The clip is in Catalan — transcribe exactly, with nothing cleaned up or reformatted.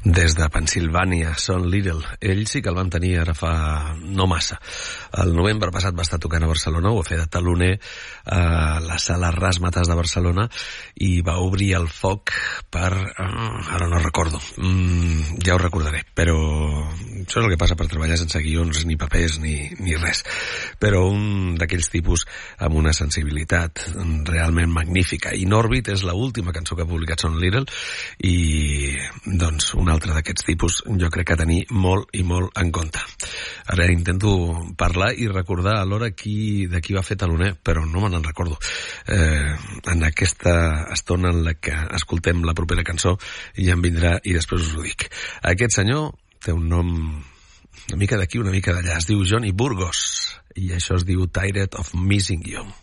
des de Pensilvània, Son Little. Ell sí que el van tenir ara fa no massa. El novembre passat va estar tocant a Barcelona, ho va fer de taloner a la sala Razzmatazz de Barcelona i va obrir el foc per... ara no recordo, mm, ja ho recordaré, però això és el que passa per treballar sense guions ni papers ni, ni res. Però un d'aquells tipus amb una sensibilitat realment magnífica. I Norbit és l'última cançó que ha publicat Son Little i doncs un altre d'aquests tipus jo crec que tenir molt i molt en compte. Ara intento parlar i recordar alhora qui, de qui va fer taloner, però no me n'en recordo. Eh, en aquesta estona en la que escoltem la propera cançó ja em vindrà i després us ho dic. Aquest senyor té un nom una mica d'aquí, una mica d'allà. Es diu Johnny Burgos i això es diu Tired of Missing You.